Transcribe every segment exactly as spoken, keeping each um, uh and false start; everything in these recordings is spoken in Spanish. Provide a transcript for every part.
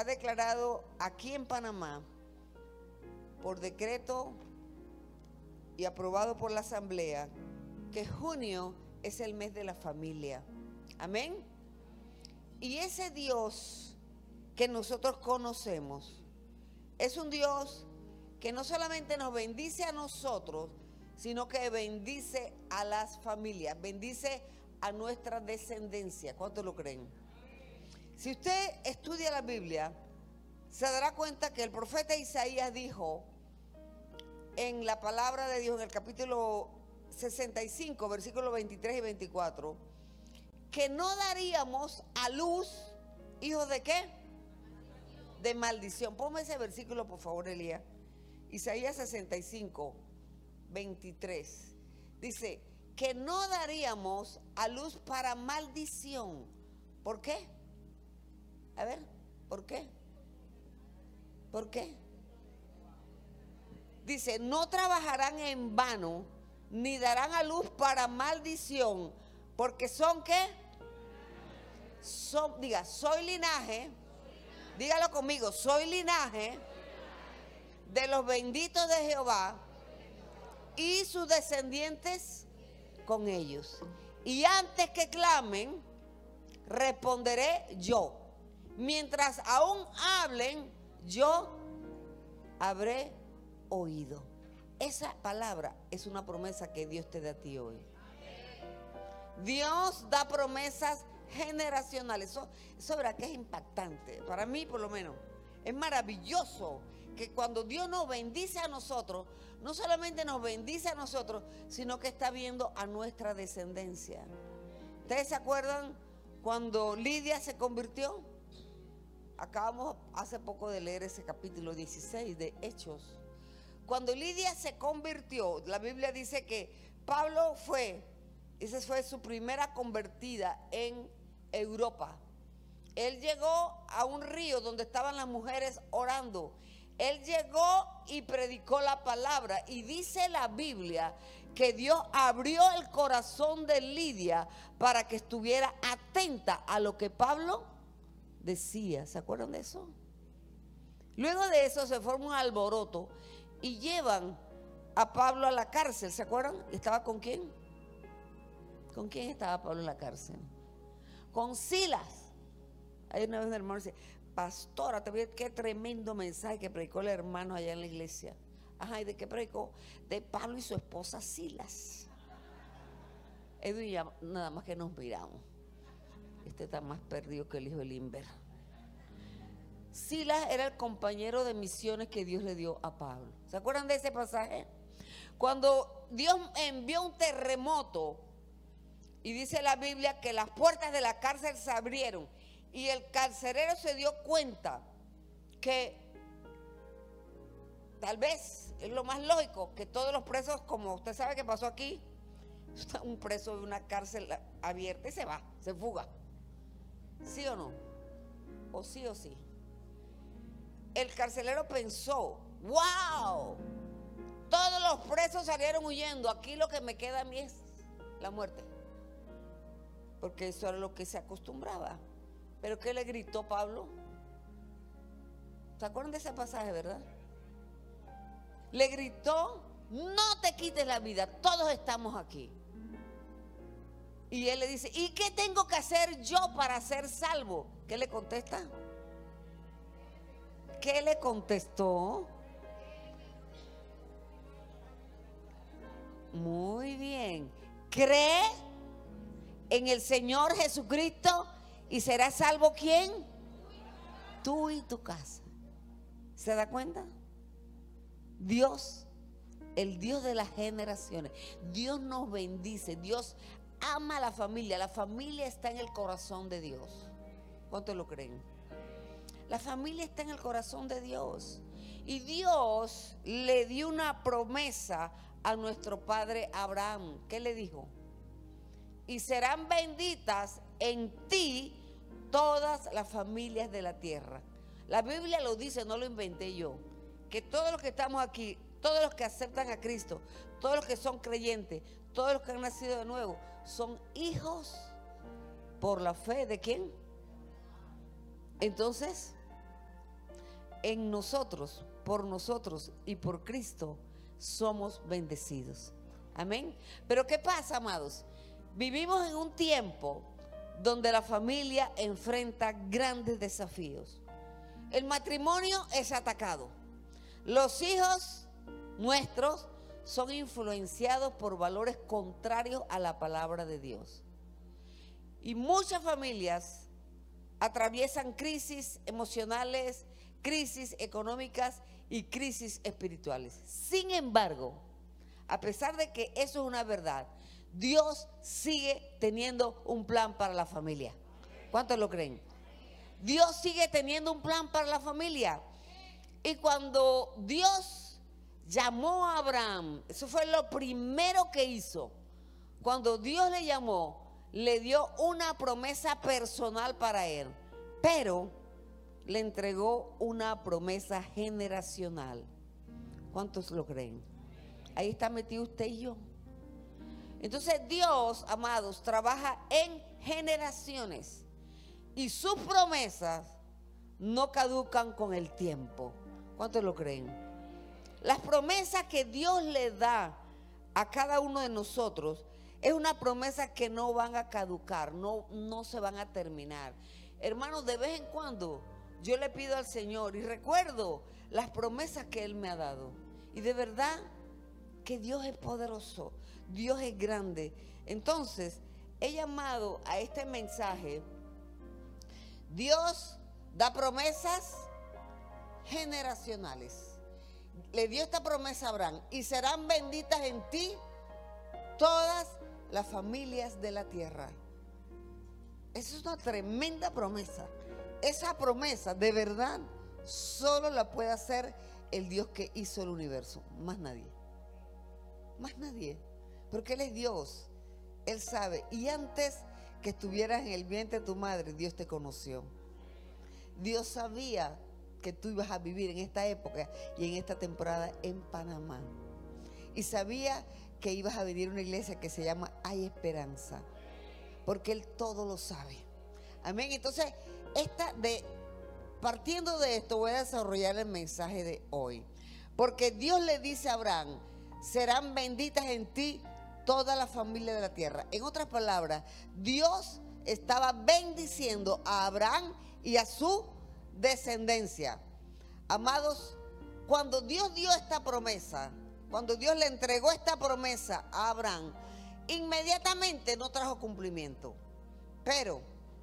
ha declarado aquí en Panamá, por decreto y aprobado por la Asamblea, que junio es el mes de la familia. Amén. Y ese Dios que nosotros conocemos es un Dios que no solamente nos bendice a nosotros, sino que bendice a las familias, bendice a nuestra descendencia. ¿Cuántos lo creen? Si usted estudia la Biblia, se dará cuenta que el profeta Isaías dijo en la palabra de Dios, en el capítulo sesenta y cinco, versículos veintitrés y veinticuatro, que no daríamos a luz hijos de ¿qué? De maldición. Ponme ese versículo, por favor, Elías. Isaías sesenta y cinco, veintitrés. Dice que no daríamos a luz para maldición. ¿Por qué? A ver, ¿por qué? ¿Por qué? Dice, no trabajarán en vano, ni darán a luz para maldición, porque son ¿qué? Son, diga, soy linaje, dígalo conmigo, soy linaje de los benditos de Jehová y sus descendientes con ellos. Y antes que clamen, responderé yo. Mientras aún hablen, yo habré oído. Esa palabra es una promesa que Dios te da a ti hoy. Dios da promesas generacionales. Eso, eso verá que es impactante. Para mí, por lo menos, es maravilloso que cuando Dios nos bendice a nosotros, no solamente nos bendice a nosotros, sino que está viendo a nuestra descendencia. ¿Ustedes se acuerdan cuando Lidia se convirtió? Acabamos hace poco de leer ese capítulo dieciséis de Hechos. Cuando Lidia se convirtió, la Biblia dice que Pablo fue, esa fue su primera convertida en Europa. Él llegó a un río donde estaban las mujeres orando. Él llegó y predicó la palabra. Y dice la Biblia que Dios abrió el corazón de Lidia para que estuviera atenta a lo que Pablo decía. ¿Se acuerdan de eso? Luego de eso se forma un alboroto y llevan a Pablo a la cárcel. ¿Se acuerdan? ¿Estaba con quién? ¿Con quién estaba Pablo en la cárcel? Con Silas. Hay una vez un hermano dice, pastora, te vi qué tremendo mensaje que predicó el hermano allá en la iglesia. Ajá, ¿y de qué predicó? De Pablo y su esposa Silas. Edwin y ya nada más que nos miramos. Este está más perdido que el hijo de Limber. Silas era el compañero de misiones que Dios le dio a Pablo. ¿Se acuerdan de ese pasaje? Cuando Dios envió un terremoto y dice la Biblia que las puertas de la cárcel se abrieron y el carcelero se dio cuenta que tal vez es lo más lógico que todos los presos, como usted sabe que pasó aquí, un preso de una cárcel abierta y se va, se fuga. ¿Sí o no? ¿O sí o sí? El carcelero pensó, wow, todos los presos salieron huyendo, aquí lo que me queda a mí es la muerte. Porque eso era lo que se acostumbraba. ¿Pero qué le gritó Pablo? ¿Se acuerdan de ese pasaje, verdad? Le gritó, no te quites la vida, todos estamos aquí. Y él le dice, ¿y qué tengo que hacer yo para ser salvo? ¿Qué le contesta? ¿Qué le contestó? Muy bien. Cree en el Señor Jesucristo y serás salvo. ¿Quién? Tú y tu casa. ¿Se da cuenta? Dios, el Dios de las generaciones. Dios nos bendice. Dios ama a la familia. La familia está en el corazón de Dios. ¿Cuántos lo creen? La familia está en el corazón de Dios. Y Dios le dio una promesa a nuestro padre Abraham. ¿Qué le dijo? Y serán benditas en ti todas las familias de la tierra. La Biblia lo dice, no lo inventé yo. Que todos los que estamos aquí, todos los que aceptan a Cristo, todos los que son creyentes, todos los que han nacido de nuevo, son hijos por la fe de ¿quién? Entonces, en nosotros, por nosotros y por Cristo, somos bendecidos. Amén. Pero ¿qué pasa, amados? Vivimos en un tiempo donde la familia enfrenta grandes desafíos. El matrimonio es atacado. Los hijos nuestros son influenciados por valores contrarios a la palabra de Dios. Y muchas familias atraviesan crisis emocionales, crisis económicas y crisis espirituales. Sin embargo, a pesar de que eso es una verdad, Dios sigue teniendo un plan para la familia. ¿Cuántos lo creen? Dios sigue teniendo un plan para la familia. Y cuando Dios llamó a Abraham, eso fue lo primero que hizo. Cuando Dios le llamó, le dio una promesa personal para él, pero le entregó una promesa generacional. ¿Cuántos lo creen? Ahí está metido usted y yo. Entonces Dios, amados, trabaja en generaciones y sus promesas no caducan con el tiempo. ¿Cuántos lo creen? Las promesas que Dios le da a cada uno de nosotros es una promesa que no van a caducar, no, no se van a terminar. Hermanos, de vez en cuando yo le pido al Señor y recuerdo las promesas que Él me ha dado. Y de verdad que Dios es poderoso, Dios es grande. Entonces, he llamado a este mensaje, Dios da promesas generacionales. Le dio esta promesa a Abraham: y serán benditas en ti todas las familias de la tierra. Esa es una tremenda promesa. Esa promesa de verdad solo la puede hacer el Dios que hizo el universo, más nadie. Más nadie, porque Él es Dios, Él sabe. Y antes que estuvieras en el vientre de tu madre, Dios te conoció. Dios sabía que tú ibas a vivir en esta época y en esta temporada en Panamá. Y sabía que ibas a vivir una iglesia que se llama Hay Esperanza, porque Él todo lo sabe. Amén. Entonces, esta de, partiendo de esto, voy a desarrollar el mensaje de hoy. Porque Dios le dice a Abraham: serán benditas en ti toda la familia de la tierra. En otras palabras, Dios estaba bendiciendo a Abraham y a su descendencia. Amados, cuando Dios dio esta promesa, cuando Dios le entregó esta promesa a Abraham, inmediatamente no trajo cumplimiento. Pero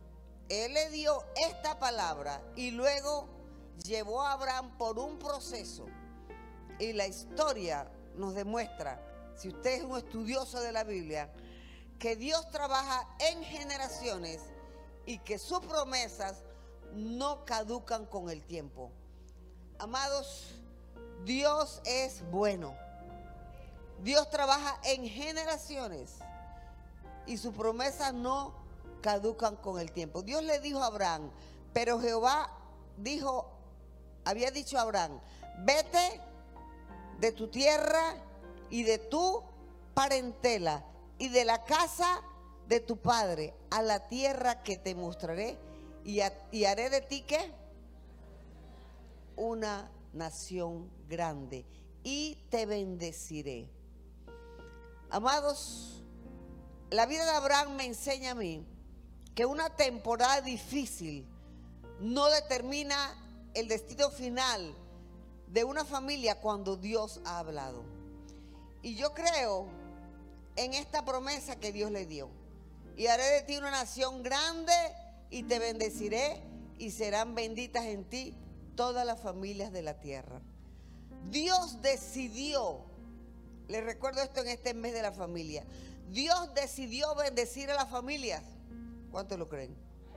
Él le dio esta palabra y luego llevó a Abraham por un proceso. Y la historia nos demuestra, si usted es un estudioso de la Biblia, que Dios trabaja en generaciones y que sus promesas no caducan con el tiempo. Amados, Dios es bueno. Dios trabaja en generaciones y sus promesas no caducan con el tiempo. Dios le dijo a Abraham, pero Jehová dijo, había dicho a Abraham: vete de tu tierra y de tu parentela y de la casa de tu padre a la tierra que te mostraré, y, a, y haré de ti ¿qué? Una nación grande y te bendeciré. Amados, la vida de Abraham me enseña a mí que una temporada difícil no determina el destino final de una familia cuando Dios ha hablado. Y yo creo en esta promesa que Dios le dio: y haré de ti una nación grande y te bendeciré, y serán benditas en ti todas las familias de la tierra. Dios decidió, les recuerdo esto en este mes de la familia, Dios decidió bendecir a las familias. ¿Cuántos lo creen?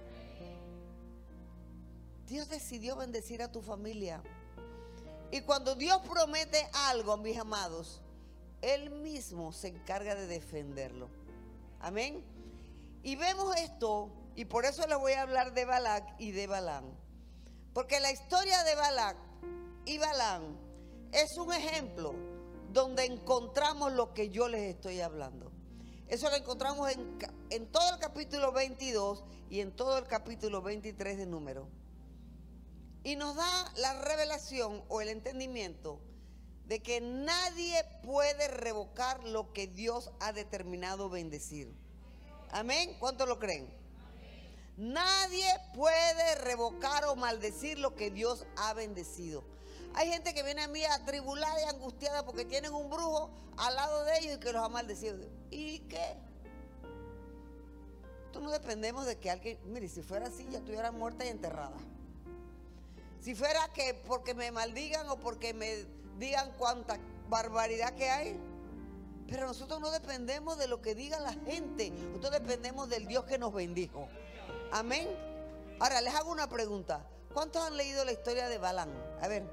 Dios decidió bendecir a tu familia. Y cuando Dios promete algo, mis amados, Él mismo se encarga de defenderlo. Amén. Y vemos esto, y por eso les voy a hablar de Balac y de Balaam. Porque la historia de Balac y Balaam es un ejemplo donde encontramos lo que yo les estoy hablando. Eso lo encontramos en, en todo el capítulo veintidós y en todo el capítulo veintitrés de Números. Y nos da la revelación o el entendimiento de que nadie puede revocar lo que Dios ha determinado bendecir. Amén. ¿Cuántos lo creen? Nadie puede revocar o maldecir lo que Dios ha bendecido. Hay gente que viene a mí atribulada y angustiada porque tienen un brujo al lado de ellos y que los ha maldecido. ¿Y qué? Nosotros no dependemos de que alguien, mire, si fuera así ya estuviera muerta y enterrada. Si fuera que porque me maldigan o porque me digan cuánta barbaridad que hay. Pero nosotros no dependemos de lo que diga la gente. Nosotros dependemos del Dios que nos bendijo. Amén. Ahora les hago una pregunta. ¿Cuántos han leído la historia de Balán? A ver.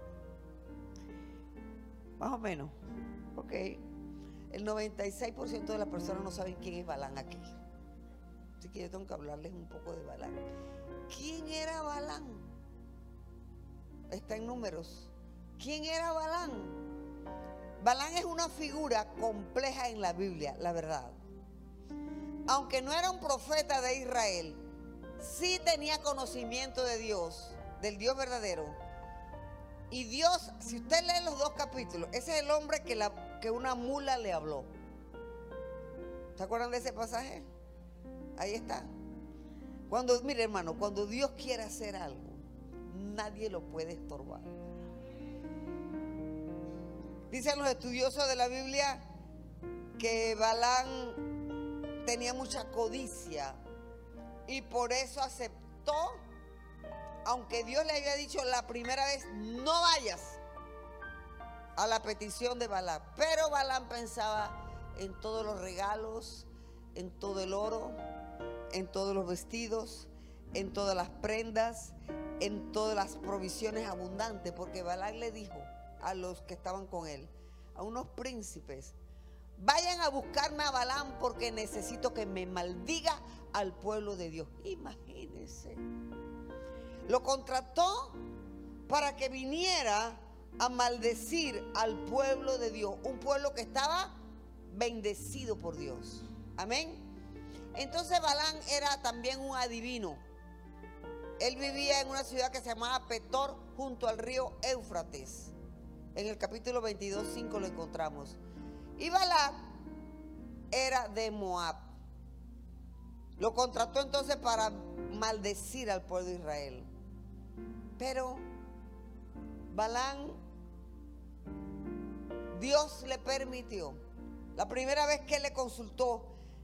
Más o menos. Ok. El noventa y seis por ciento de las personas no saben quién es Balán aquí. Así que yo tengo que hablarles un poco de Balán. ¿Quién era Balán? Está en Números. ¿Quién era Balán? Balán es una figura compleja en la Biblia, la verdad. Aunque no era un profeta de Israel, sí tenía conocimiento de Dios, del Dios verdadero. Y Dios, si usted lee los dos capítulos, ese es el hombre que, la, que una mula le habló. ¿Se acuerdan de ese pasaje? Ahí está. Cuando, mire hermano, cuando Dios quiere hacer algo, nadie lo puede estorbar. Dicen los estudiosos de la Biblia que Balán tenía mucha codicia y por eso aceptó, aunque Dios le había dicho la primera vez, no vayas a la petición de Balán. Pero Balán pensaba en todos los regalos, en todo el oro, en todos los vestidos, en todas las prendas, en todas las provisiones abundantes, porque Balán le dijo a los que estaban con él, a unos príncipes, vayan a buscarme a Balán porque necesito que me maldiga al pueblo de Dios. Imagínense. Lo contrató para que viniera a maldecir al pueblo de Dios, un pueblo que estaba bendecido por Dios. Amén. Entonces Balán era también un adivino. Él vivía en una ciudad que se llamaba Petor, junto al río Éufrates. En el capítulo veintidós, cinco lo encontramos. Y Balac era de Moab. Lo contrató entonces para maldecir al pueblo de Israel. Pero Balán, Dios le permitió. La primera vez que le consultó